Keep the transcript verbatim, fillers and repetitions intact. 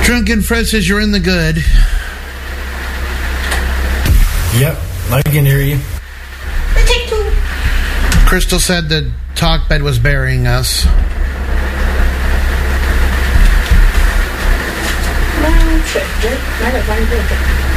Drunken Fred says you're in the good. Yep, I can hear you. Take two. Crystal said the talk bed was burying us. No, shit, not a fine